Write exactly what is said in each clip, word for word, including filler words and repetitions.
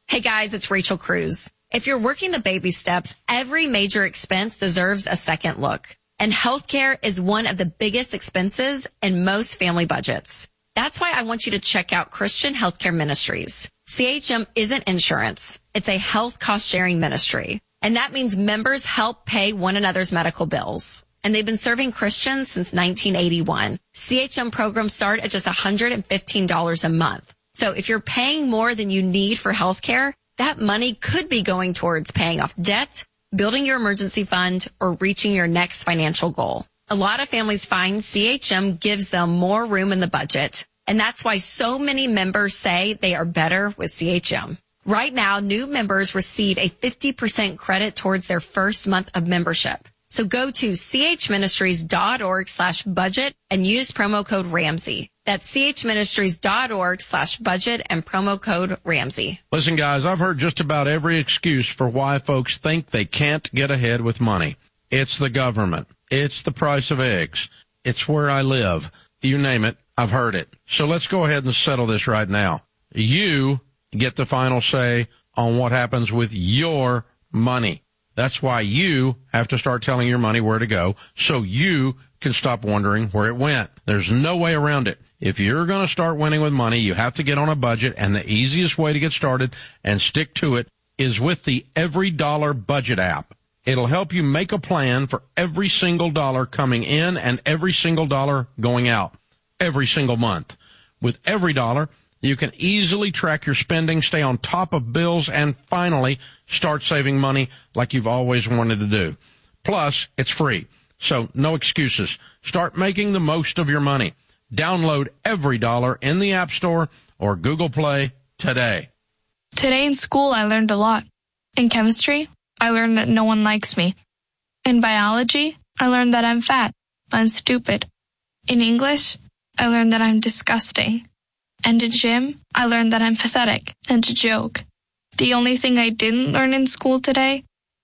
Hey guys, it's Rachel Cruz. If you're working the baby steps, every major expense deserves a second look. And healthcare is one of the biggest expenses in most family budgets. That's why I want you to check out Christian Healthcare Ministries. C H M isn't insurance. It's a health cost-sharing ministry. And that means members help pay one another's medical bills. And they've been serving Christians since nineteen eighty-one. C H M programs start at just one hundred fifteen dollars a month. So if you're paying more than you need for healthcare, that money could be going towards paying off debt, building your emergency fund, or reaching your next financial goal. A lot of families find C H M gives them more room in the budget, and that's why so many members say they are better with C H M. Right now, new members receive a fifty percent credit towards their first month of membership. So go to chministries.org slash budget and use promo code Ramsey. That's chministries.org slash budget and promo code Ramsey. Listen, guys, I've heard just about every excuse for why folks think they can't get ahead with money. It's the government. It's the price of eggs. It's where I live. You name it, I've heard it. So let's go ahead and settle this right now. You get the final say on what happens with your money. That's why you have to start telling your money where to go so you can stop wondering where it went. There's no way around it. If you're going to start winning with money, you have to get on a budget, and the easiest way to get started and stick to it is with the Every Dollar Budget app. It'll help you make a plan for every single dollar coming in and every single dollar going out every single month. With Every Dollar, you can easily track your spending, stay on top of bills, and finally start saving money like you've always wanted to do. Plus, it's free, so no excuses. Start making the most of your money. Download Every Dollar in the App Store or Google Play today. Today in school, I learned a lot. In chemistry, I learned that no one likes me. In biology, I learned that I'm fat and stupid. In English, I learned that I'm disgusting. And in gym, I learned that I'm pathetic and a joke. The only thing I didn't learn in school today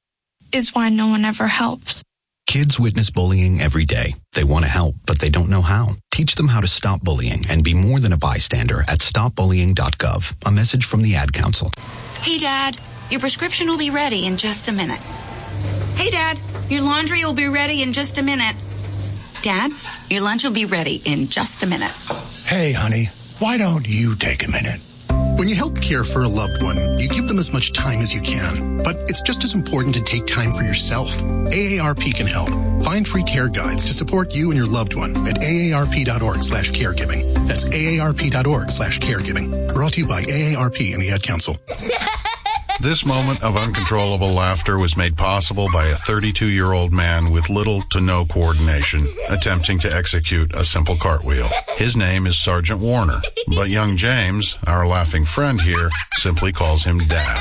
is why no one ever helps. Kids witness bullying every day. They want to help, but they don't know how. Teach them how to stop bullying and be more than a bystander at stop bullying dot gov. A message from the Ad Council. Hey, Dad, your prescription will be ready in just a minute. Hey, Dad, your laundry will be ready in just a minute. Dad, your lunch will be ready in just a minute. Hey, honey, why don't you take a minute? When you help care for a loved one, you give them as much time as you can. But it's just as important to take time for yourself. A A R P can help. Find free care guides to support you and your loved one at A A R P dot org slash caregiving. That's A A R P dot org slash caregiving. Brought to you by A A R P and the Ad Council. This moment of uncontrollable laughter was made possible by a thirty-two-year-old man with little to no coordination attempting to execute a simple cartwheel. His name is Sergeant Warner, but young James, our laughing friend here, simply calls him Dad.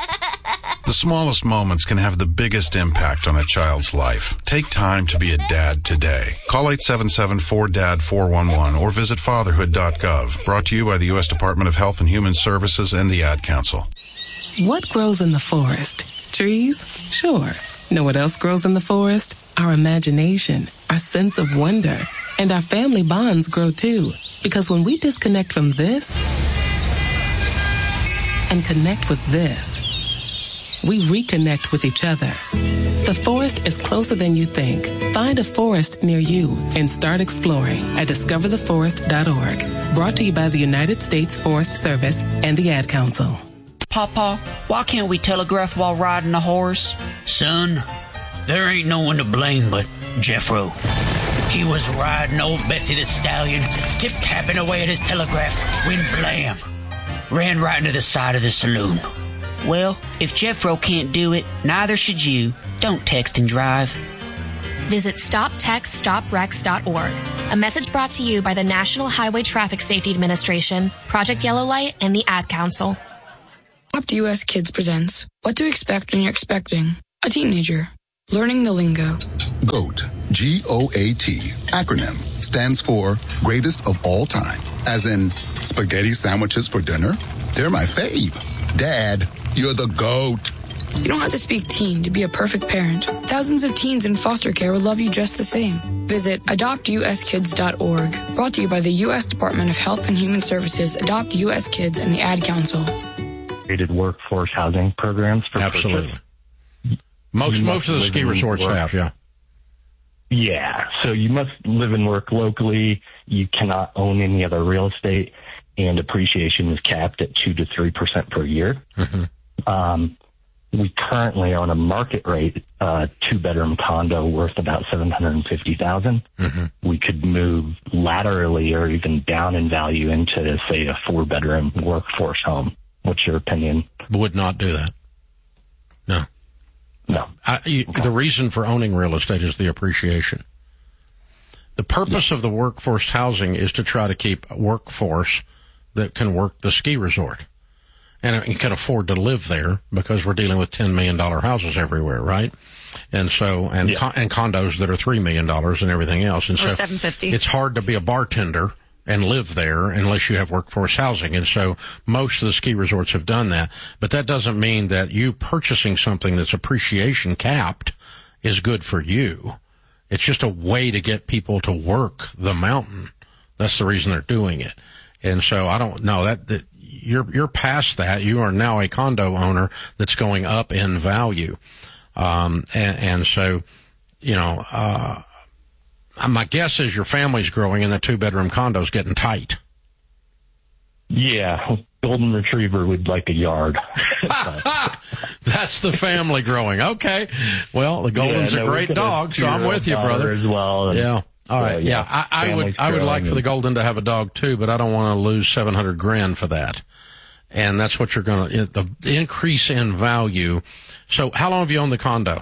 The smallest moments can have the biggest impact on a child's life. Take time to be a dad today. Call eight seven seven, four D A D, four one one or visit fatherhood dot gov. Brought to you by the U S Department of Health and Human Services and the Ad Council. What grows in the forest? Trees? Sure. Know what else grows in the forest? Our imagination, our sense of wonder, and our family bonds grow too. Because when we disconnect from this and connect with this, we reconnect with each other. The forest is closer than you think. Find a forest near you and start exploring at discover the forest dot org. Brought to you by the United States Forest Service and the Ad Council. Papa, why can't we telegraph while riding a horse? Son, there ain't no one to blame but Jeffro. He was riding old Betsy the Stallion, tip-tapping away at his telegraph, when blam, ran right into the side of the saloon. Well, if Jeffro can't do it, neither should you. Don't text and drive. Visit stop text stop wrecks dot org. A message brought to you by the National Highway Traffic Safety Administration, Project Yellow Light, and the Ad Council. Adopt U S Kids presents What to Expect When You're Expecting a Teenager. Learning the Lingo. GOAT, G O A T, acronym, stands for Greatest of All Time. As in, spaghetti sandwiches for dinner? They're my fave. Dad, you're the GOAT. You don't have to speak teen to be a perfect parent. Thousands of teens in foster care will love you just the same. Visit adopt U S kids dot org. Brought to you by the U S Department of Health and Human Services, Adopt U S Kids, and the Ad Council. integrated workforce housing programs for Absolutely. Purchase. Most, most of the ski resorts work. have, yeah. Yeah, so you must live and work locally. You cannot own any other real estate, and appreciation is capped at two to three percent per year. Mm-hmm. Um, we currently are on a market rate, uh, two bedroom condo worth about seven hundred and fifty thousand. Mm-hmm. We could move laterally or even down in value into, say, a four bedroom workforce home. What's your opinion? Would not do that. No. No. I, you, okay. The reason for owning real estate is the appreciation. The purpose yeah. of the workforce housing is to try to keep a workforce that can work the ski resort and can afford to live there, because we're dealing with ten million dollars houses everywhere, right? And so, and, yeah. con- and condos that are three million dollars and everything else. And or so seven fifty. It's hard to be a bartender and live there unless you have workforce housing. And so most of the ski resorts have done that. But that doesn't mean that you purchasing something that's appreciation capped is good for you. It's just a way to get people to work the mountain. That's the reason they're doing it. And so I don't know that, that you're, you're past that. You are now a condo owner that's going up in value. Um, and, and so, you know, uh, my guess is your family's growing and the two-bedroom condo's getting tight. Yeah, golden retriever would like a yard. That's the family growing. Okay. Well, the golden's yeah, no, a great dog, so I'm with you, brother. As well. And, yeah. All right. So, yeah. yeah. I, I would. I would like for the golden to have a dog too, but I don't want to lose seven hundred grand for that. And that's what you're going to. The, the increase in value. So, how long have you owned the condo?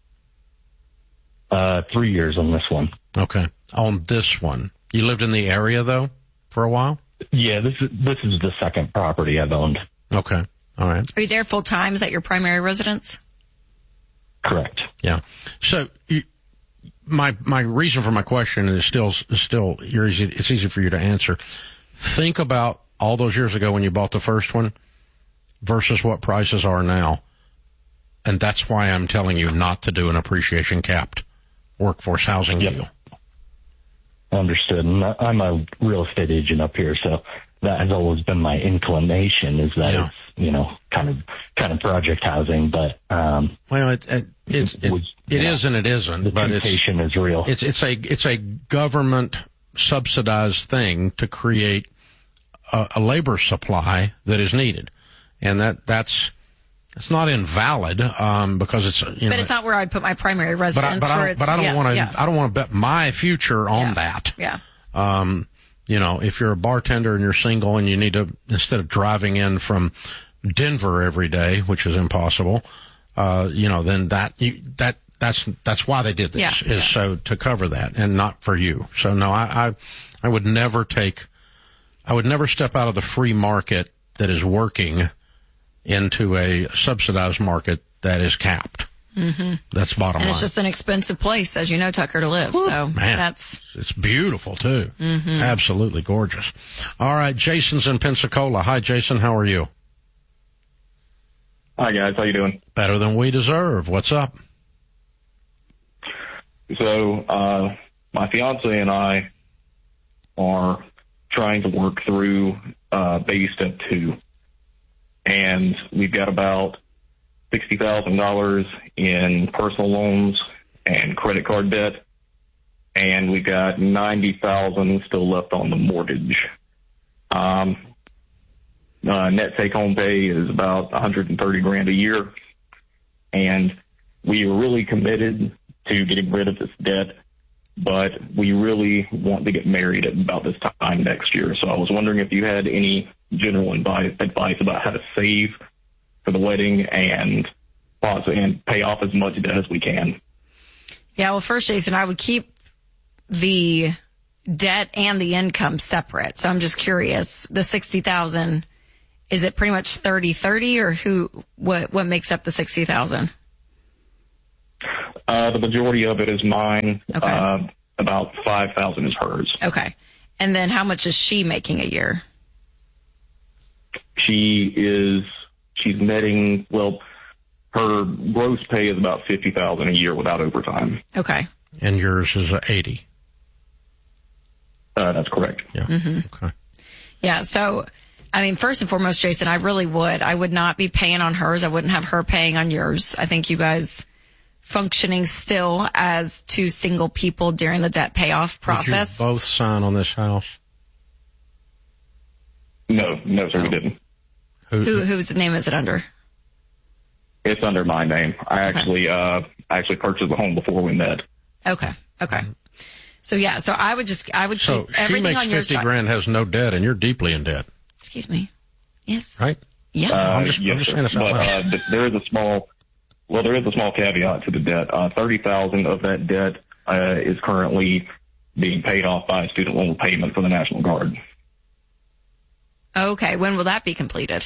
Uh, three years on this one. Okay. On this one. You lived in the area, though, for a while? Yeah, this is this is the second property I've owned. Okay. All right. Are you there full time? Is that your primary residence? Correct. Yeah. So, you, my my reason for my question is still is still you're easy, it's easy for you to answer. Think about all those years ago when you bought the first one versus what prices are now. And that's why I'm telling you not to do an appreciation capped workforce housing yep. deal. Understood. And I'm a real estate agent up here, so that has always been my inclination, is that yeah. it's, you know, kind of kind of project housing, but um well it it it, it, it, it is and it isn't, the but temptation it's is real. It's it's a it's a government subsidized thing to create a, a labor supply that is needed. And that that's It's not invalid, um, because it's, you know. But it's not where I'd put my primary residence. But I, but I don't, but I don't yeah, want to, yeah. I don't want to bet my future on yeah. that. Yeah. Um, you know, if you're a bartender and you're single and you need to, instead of driving in from Denver every day, which is impossible, uh, you know, then that, you, that, that's, that's why they did this, yeah. is yeah. so to cover that and not for you. So no, I, I, I would never take, I would never step out of the free market that is working into a subsidized market that is capped. Mm-hmm. That's bottom and line. it's just an expensive place, as you know, Tucker, to live. Woo, so man, that's it's beautiful too. Mm-hmm. Absolutely gorgeous. All right, Jason's in Pensacola. Hi, Jason. How are you? Hi, guys. How you doing? Better than we deserve. What's up? So, uh, my fiance and I are trying to work through uh, baby step two. And we've got about sixty thousand dollars in personal loans and credit card debt. And we've got ninety thousand dollars still left on the mortgage. Um, uh, net take home pay is about one hundred thirty grand a year. And we are really committed to getting rid of this debt, but we really want to get married at about this time next year. So I was wondering if you had any general advice, advice about how to save for the wedding and pause and pay off as much debt as we can. Yeah, well, first, Jason, I would keep the debt and the income separate. So I'm just curious, the sixty thousand, is it pretty much thirty thirty, or who, what, what makes up the sixty thousand? Uh, the majority of it is mine. Okay. Uh, about five thousand is hers. Okay. And then how much is she making a year? She is, she's netting, well, her gross pay is about fifty thousand dollars a year without overtime. Okay. And yours is eighty. Uh, that's correct. Yeah. Mm-hmm. Okay. Yeah. So I mean, first and foremost, Jason, I really would. I would not be paying on hers. I wouldn't have her paying on yours. I think you guys functioning still as two single people during the debt payoff process. Did you both sign on this house? No, no, sir, oh. we didn't. Who, Who, whose name is it under? It's under my name. I okay. actually, uh, I actually purchased the home before we met. Okay. Okay. So yeah, so I would just, I would so keep everything on your side. So she makes fifty grand, has no debt, and you're deeply in debt. Excuse me. Yes. Right? Yeah. Uh, I'm just, yes, I'm just sir. saying this out loud. But, uh, there is a small, well, there is a small caveat to the debt. Uh, thirty thousand of that debt, uh, is currently being paid off by a student loan payment for the National Guard. Okay. When will that be completed?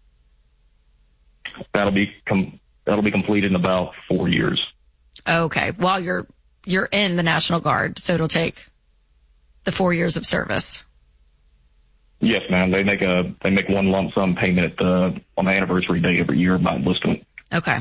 That'll be, com- that'll be completed in about four years. Okay. While you're, you're in the National Guard, so it'll take the four years of service. Yes, ma'am. They make a they make one lump sum payment uh, on the anniversary day every year of my enlistment. Okay.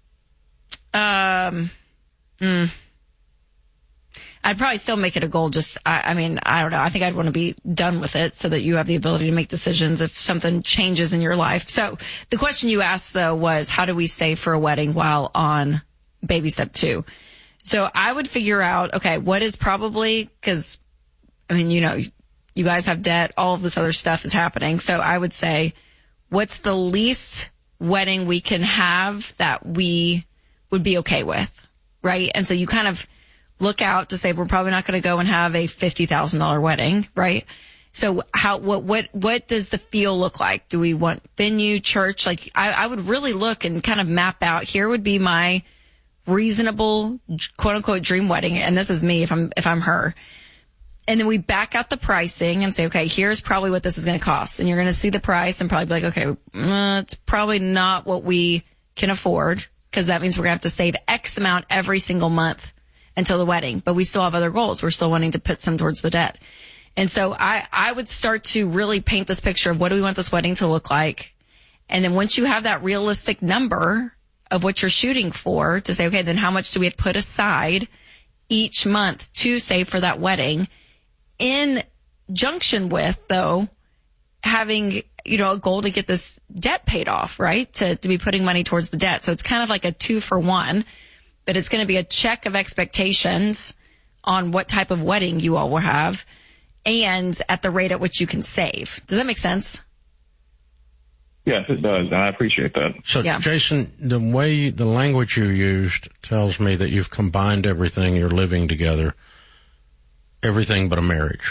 Um. Mm, I'd probably still make it a goal. Just, I, I mean, I don't know. I think I'd want to be done with it so that you have the ability to make decisions if something changes in your life. So the question you asked though was, how do we save for a wedding while on baby step two? So I would figure out, okay, what is probably, because I mean, you know, you guys have debt, all of this other stuff is happening. So I would say, what's the least wedding we can have that we would be okay with, right? And so you kind of look out to say, we're probably not going to go and have a fifty thousand dollars wedding, right? So how, what, what, what does the feel look like? Do we want venue, church? Like I, I would really look and kind of map out, here would be my reasonable quote unquote dream wedding. And this is me if I'm, if I'm her. And then we back out the pricing and say, okay, here's probably what this is going to cost. And you're going to see the price and probably be like, okay, uh, it's probably not what we can afford, because that means we're going to have to save X amount every single month until the wedding. But we still have other goals. We're still wanting to put some towards the debt. And so I, I would start to really paint this picture of what do we want this wedding to look like. And then once you have that realistic number of what you're shooting for, to say, okay, then how much do we have to put aside each month to save for that wedding? In junction with, though, having, you know, a goal to get this debt paid off, right? To, to be putting money towards the debt. So it's kind of like a two for one, but it's going to be a check of expectations on what type of wedding you all will have and at the rate at which you can save. Does that make sense? Yes, it does. And I appreciate that. So, yeah. Jason, the way, the language you used tells me that you've combined everything, you're living together. Everything but a marriage.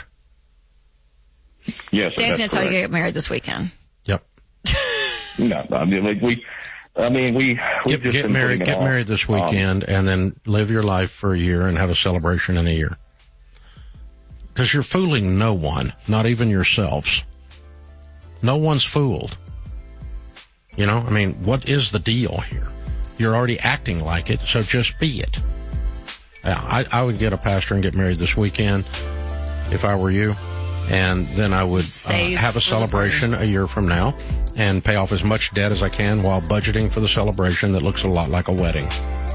Yes, Dave's going to tell you to get married this weekend. Yep. No, I mean, like we, I mean, we get, just get married. Get off. married this weekend, um, and then live your life for a year and have a celebration in a year. Because you're fooling no one, not even yourselves. No one's fooled. You know, I mean, what is the deal here? You're already acting like it, so just be it. I, I would get a pastor and get married this weekend if I were you. And then I would uh, have a celebration a year from now and pay off as much debt as I can while budgeting for the celebration that looks a lot like a wedding.